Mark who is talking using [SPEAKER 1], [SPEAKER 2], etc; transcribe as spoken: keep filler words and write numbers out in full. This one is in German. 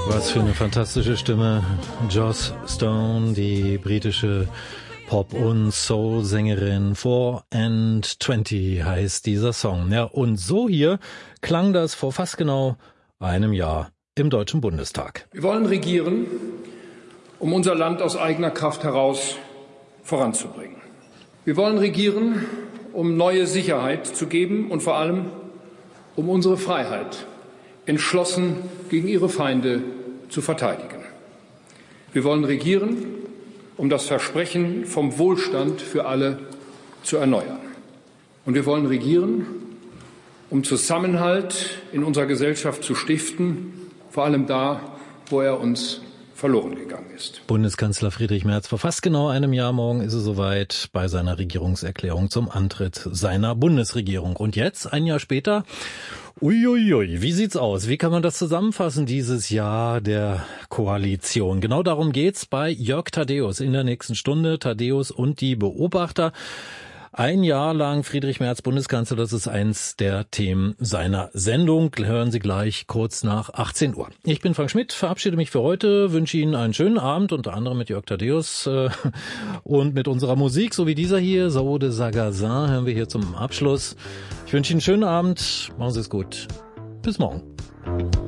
[SPEAKER 1] Was für eine fantastische Stimme. Joss Stone, die britische Pop- und Soul-Sängerin. four and twenty heißt dieser Song. Ja, und so hier klang das vor fast genau einem Jahr im Deutschen Bundestag.
[SPEAKER 2] Wir wollen regieren, um unser Land aus eigener Kraft heraus voranzubringen. Wir wollen regieren, um neue Sicherheit zu geben und vor allem um unsere Freiheit entschlossen gegen ihre Feinde zu verteidigen. Wir wollen regieren, um das Versprechen vom Wohlstand für alle zu erneuern. Und wir wollen regieren, um Zusammenhalt in unserer Gesellschaft zu stiften, vor allem da, wo er uns verloren gegangen ist.
[SPEAKER 1] Bundeskanzler Friedrich Merz, vor fast genau einem Jahr morgen ist es soweit bei seiner Regierungserklärung zum Antritt seiner Bundesregierung. Und jetzt, ein Jahr später, uiuiui, wie sieht's aus? Wie kann man das zusammenfassen, dieses Jahr der Koalition? Genau darum geht's bei Jörg Thaddeus in der nächsten Stunde. Thaddeus und die Beobachter. Ein Jahr lang Friedrich Merz Bundeskanzler, das ist eins der Themen seiner Sendung. Hören Sie gleich kurz nach achtzehn Uhr. Ich bin Frank Schmidt, verabschiede mich für heute, wünsche Ihnen einen schönen Abend, unter anderem mit Jörg Thaddeus äh, und mit unserer Musik, so wie dieser hier, Sao de Sagazin, hören wir hier zum Abschluss. Ich wünsche Ihnen einen schönen Abend, machen Sie es gut. Bis morgen.